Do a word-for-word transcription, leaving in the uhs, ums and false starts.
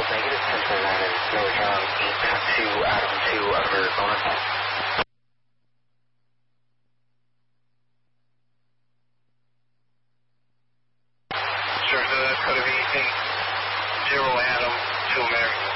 negative Central one is Millicom eight two Adam two over Bonaparte. Sure, so that's going to be eight zero Adam two American.